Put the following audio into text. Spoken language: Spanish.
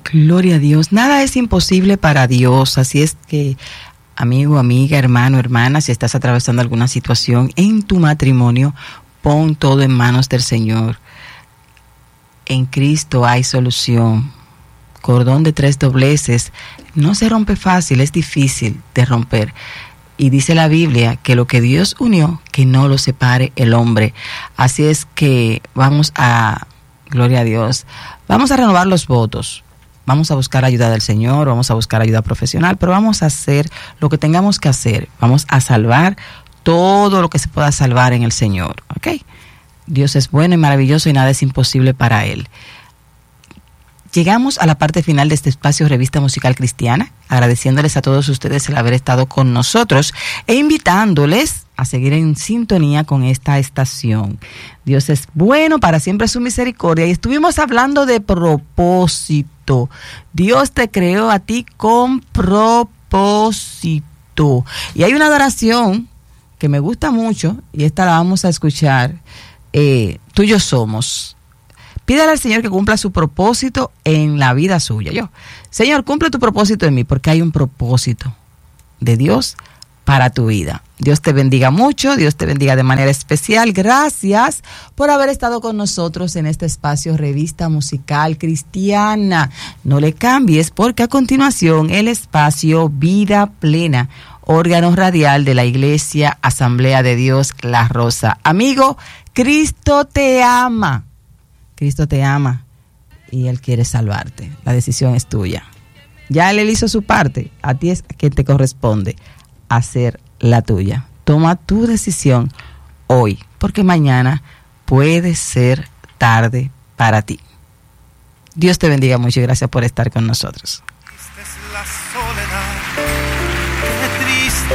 Gloria a Dios. Nada es imposible para Dios. Así es que, amigo, amiga, hermano, hermana, si estás atravesando alguna situación en tu matrimonio, pon todo en manos del Señor. En Cristo hay solución. Cordón de 3 dobleces no se rompe fácil, es difícil de romper. Y dice la Biblia que lo que Dios unió, que no lo separe el hombre. Así es que gloria a Dios, vamos a renovar los votos. Vamos a buscar ayuda del Señor, vamos a buscar ayuda profesional, pero vamos a hacer lo que tengamos que hacer. Vamos a salvar todo lo que se pueda salvar en el Señor, ¿ok? Dios es bueno y maravilloso y nada es imposible para Él. Llegamos a la parte final de este espacio Revista Musical Cristiana, agradeciéndoles a todos ustedes el haber estado con nosotros e invitándoles a seguir en sintonía con esta estación. Dios es bueno, para siempre su misericordia. Y estuvimos hablando de propósito. Dios te creó a ti con propósito. Y hay una adoración que me gusta mucho, y esta la vamos a escuchar. Tuyos somos. Pídale al Señor que cumpla su propósito en la vida suya. Señor, cumple tu propósito en mí, porque hay un propósito de Dios para tu vida. Dios te bendiga mucho, Dios te bendiga de manera especial. Gracias por haber estado con nosotros en este espacio Revista Musical Cristiana. No le cambies, porque a continuación el espacio Vida Plena, órgano radial de la Iglesia Asamblea de Dios La Rosa. Amigo, Cristo te ama. Cristo te ama y Él quiere salvarte. La decisión es tuya. Ya Él hizo su parte. A ti es a quien te corresponde hacer la tuya. Toma tu decisión hoy, porque mañana puede ser tarde para ti. Dios te bendiga mucho y gracias por estar con nosotros. Esta es la soledad, qué triste